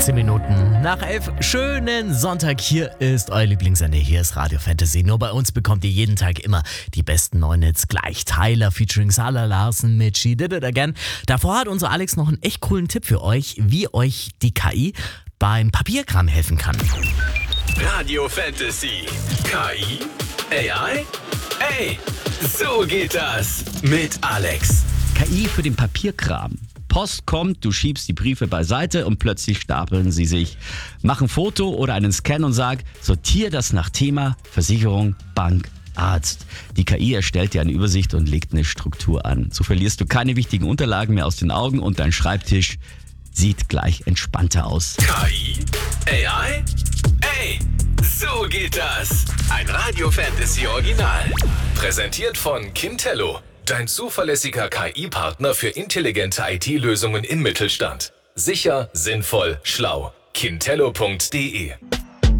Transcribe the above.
18 Minuten nach 11. Schönen Sonntag. Hier ist euer Lieblingssender. Hier ist Radio Fantasy. Nur bei uns bekommt ihr jeden Tag immer die besten neuen Hits gleich. Tyler featuring Sarah Larson mit She Did It Again. Davor hat unser Alex noch einen echt coolen Tipp für euch, wie euch die KI beim Papierkram helfen kann. Radio Fantasy. KI? AI? Ey, so geht das mit Alex. KI für den Papierkram. Post kommt, du schiebst die Briefe beiseite und plötzlich stapeln sie sich. Mach ein Foto oder einen Scan und sag, sortier das nach Thema, Versicherung, Bank, Arzt. Die KI erstellt dir eine Übersicht und legt eine Struktur an. So verlierst du keine wichtigen Unterlagen mehr aus den Augen und dein Schreibtisch sieht gleich entspannter aus. KI? AI? Ey, so geht das. Ein Radio Fantasy Original. Präsentiert von Kintello. Dein zuverlässiger KI-Partner für intelligente IT-Lösungen im Mittelstand. Sicher, sinnvoll, schlau. Kintello.de